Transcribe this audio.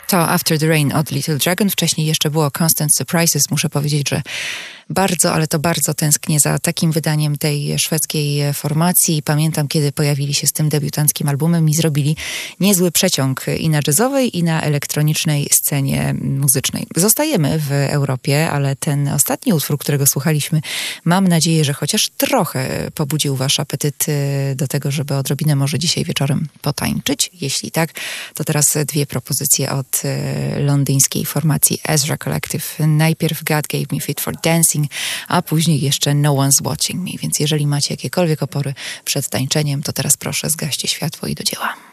To After the Rain od Little Dragon. Wcześniej jeszcze było Constant Surprises. Muszę powiedzieć, że bardzo, ale to bardzo tęsknię za takim wydaniem tej szwedzkiej formacji. Pamiętam, kiedy pojawili się z tym debiutanckim albumem i zrobili niezły przeciąg i na jazzowej, i na elektronicznej scenie muzycznej. Zostajemy w Europie, ale ten ostatni utwór, którego słuchaliśmy, mam nadzieję, że chociaż trochę pobudził wasz apetyt do tego, żeby odrobinę może dzisiaj wieczorem potańczyć. Jeśli tak, to teraz dwie propozycje od londyńskiej formacji Ezra Collective. Najpierw God Gave Me Fit for Dancing, a później jeszcze No One's Watching Me. Więc jeżeli macie jakiekolwiek opory przed tańczeniem, to teraz proszę zgaście światło i do dzieła.